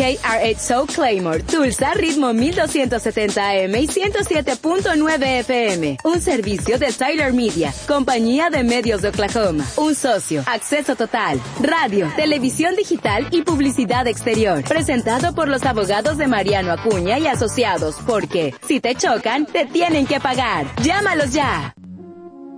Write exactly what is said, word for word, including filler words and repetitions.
K R H Soul Claymore, Tulsa, ritmo mil doscientos setenta A M y ciento siete punto nueve F M. Un servicio de Tyler Media, compañía de medios de Oklahoma. Un socio, acceso total, radio, televisión digital y publicidad exterior. Presentado por los abogados de Mariano Acuña y Asociados, porque si te chocan, te tienen que pagar. Llámalos ya.